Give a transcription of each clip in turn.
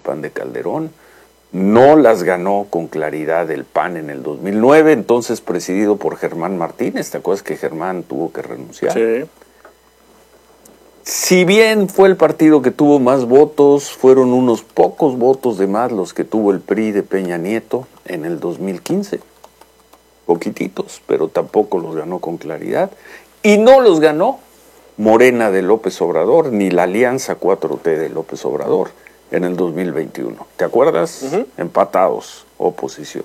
PAN de Calderón. No las ganó con claridad el PAN en el 2009, entonces presidido por Germán Martínez. ¿Te acuerdas que Germán tuvo que renunciar? Sí. Si bien fue el partido que tuvo más votos, fueron unos pocos votos de más los que tuvo el PRI de Peña Nieto en el 2015. Poquititos, pero tampoco los ganó con claridad. Y no los ganó Morena de López Obrador, ni la Alianza 4T de López Obrador en el 2021. ¿Te acuerdas? Empatados, oposición.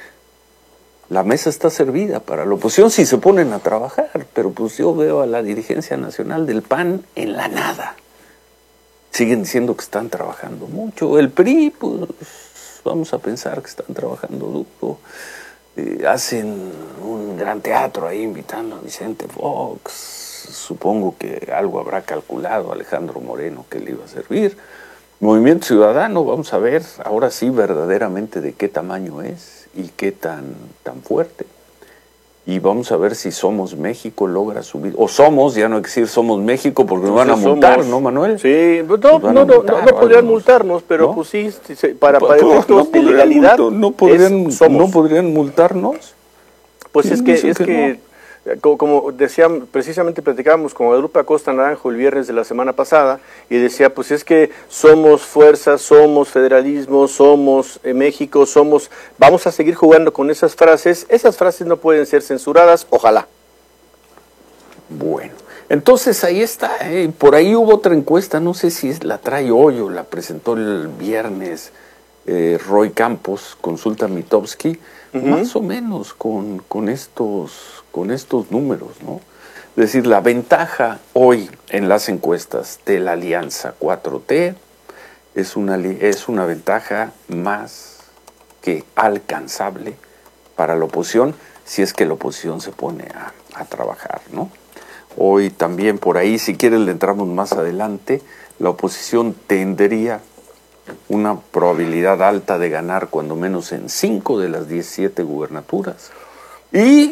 La mesa está servida para la oposición si se ponen a trabajar, pero pues yo veo a la dirigencia nacional del PAN en la nada. Siguen diciendo que están trabajando mucho. El PRI, pues vamos a pensar que están trabajando duro. Hacen un gran teatro ahí invitando a Vicente Fox. Supongo que algo habrá calculado Alejandro Moreno que le iba a servir. Movimiento Ciudadano, vamos a ver ahora sí verdaderamente de qué tamaño es y qué tan fuerte. Y vamos a ver si Somos México logra subir. O Somos, ya no hay que decir Somos México porque nos van a multar, ¿no, Manuel? Sí, no podrían multarnos, pero ¿no? Pues sí, para efectos de legalidad. ¿No podrían multarnos? Pues es que como decía, precisamente platicábamos con Guadalupe Acosta Naranjo el viernes de la semana pasada, y decía, pues es que somos fuerza, somos federalismo, somos México, vamos a seguir jugando con esas frases no pueden ser censuradas, ojalá. Bueno, entonces ahí está, por ahí hubo otra encuesta, no sé si la trae hoy o la presentó el viernes Roy Campos, Consulta Mitofsky, más o menos con estos números, ¿no? Es decir, la ventaja hoy en las encuestas de la Alianza 4T es una ventaja más que alcanzable para la oposición, si es que la oposición se pone a trabajar, ¿no? Hoy también por ahí, si quieren le entramos más adelante, la oposición tendría una probabilidad alta de ganar cuando menos en 5 de las 17 gubernaturas. Y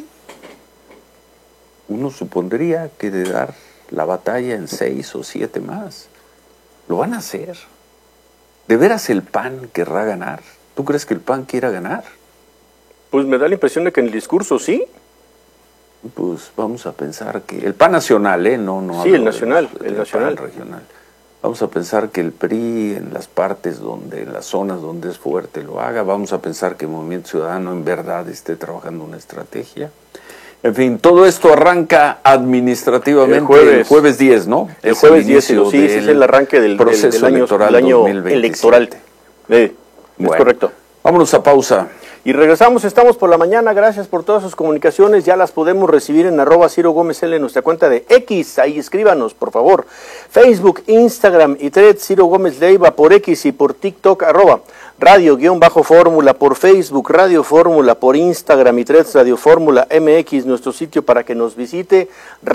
uno supondría que de dar la batalla en 6 o 7 más. Lo van a hacer. ¿De veras el PAN querrá ganar? ¿Tú crees que el PAN quiera ganar? Pues me da la impresión de que en el discurso sí. Pues vamos a pensar que el PAN nacional, no sí, el nacional, el nacional PAN regional. Vamos a pensar que el PRI en las partes en las zonas donde es fuerte lo haga. Vamos a pensar que el Movimiento Ciudadano en verdad esté trabajando una estrategia. En fin, todo esto arranca administrativamente el jueves 10, ¿no? El jueves 10, sí, es el arranque del proceso del año electoral. Es correcto. Vámonos a pausa. Y regresamos, estamos por la mañana, gracias por todas sus comunicaciones, ya las podemos recibir en @CiroGómezL en nuestra cuenta de X, ahí escríbanos, por favor. Facebook, Instagram y Threads, Ciro Gómez Leiva por X y por TikTok, @radio_fórmula por Facebook, Radio Fórmula por Instagram y Threads, Radio Fórmula MX, nuestro sitio para que nos visite,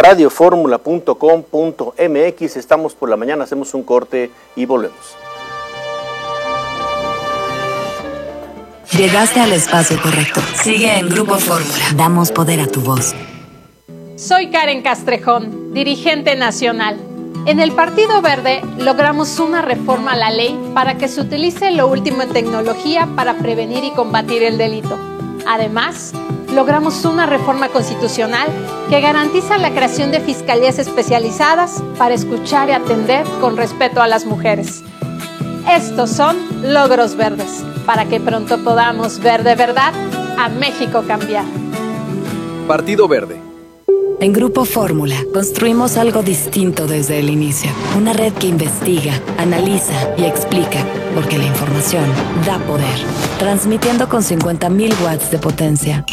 radioformula.com.mx, estamos por la mañana, hacemos un corte y volvemos. Llegaste al espacio correcto. Sigue en Grupo Fórmula. Damos poder a tu voz. Soy Karen Castrejón, dirigente nacional. En el Partido Verde logramos una reforma a la ley para que se utilice lo último en tecnología para prevenir y combatir el delito. Además, logramos una reforma constitucional que garantiza la creación de fiscalías especializadas para escuchar y atender con respeto a las mujeres. Estos son logros verdes, para que pronto podamos ver de verdad a México cambiar. Partido Verde. En Grupo Fórmula construimos algo distinto desde el inicio. Una red que investiga, analiza y explica, porque la información da poder. Transmitiendo con 50.000 watts de potencia.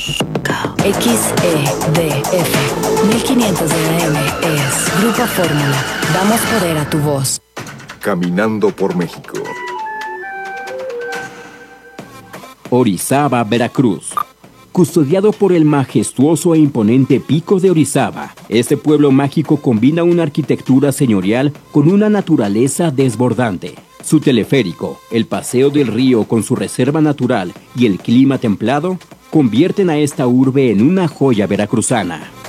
XEDF 1500 de AM es Grupo Fórmula. Damos poder a tu voz. Caminando por México. Orizaba, Veracruz. Custodiado por el majestuoso e imponente Pico de Orizaba, este pueblo mágico combina una arquitectura señorial con una naturaleza desbordante. Su teleférico, el paseo del río con su reserva natural y el clima templado convierten a esta urbe en una joya veracruzana.